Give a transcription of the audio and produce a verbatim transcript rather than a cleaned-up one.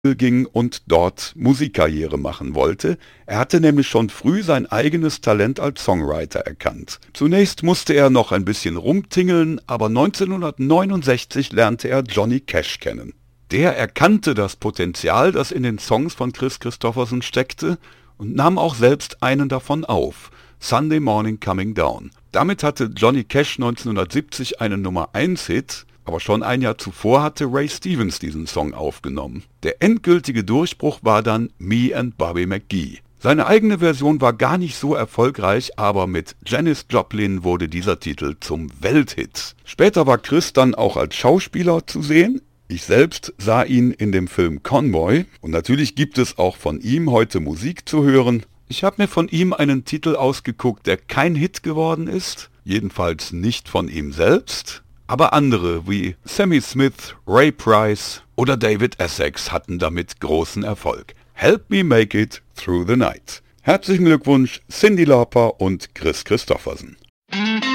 ging und dort Musikkarriere machen wollte. Er hatte nämlich schon früh sein eigenes Talent als Songwriter erkannt. Zunächst musste er noch ein bisschen rumtingeln, aber neunzehnhundertneunundsechzig lernte er Johnny Cash kennen. Der erkannte das Potenzial, das in den Songs von Kris Kristofferson steckte, und nahm auch selbst einen davon auf, Sunday Morning Coming Down. Damit hatte Johnny Cash neunzehnhundertsiebzig einen Nummer eins Hit, aber schon ein Jahr zuvor hatte Ray Stevens diesen Song aufgenommen. Der endgültige Durchbruch war dann Me and Bobby McGee. Seine eigene Version war gar nicht so erfolgreich, aber mit Janis Joplin wurde dieser Titel zum Welthit. Später war Kris dann auch als Schauspieler zu sehen. Ich selbst sah ihn in dem Film Convoy und natürlich gibt es auch von ihm heute Musik zu hören. Ich habe mir von ihm einen Titel ausgeguckt, der kein Hit geworden ist, jedenfalls nicht von ihm selbst. Aber andere wie Sammy Smith, Ray Price oder David Essex hatten damit großen Erfolg. Help Me Make It Through the Night. Herzlichen Glückwunsch, Cyndi Lauper und Kris Kristofferson.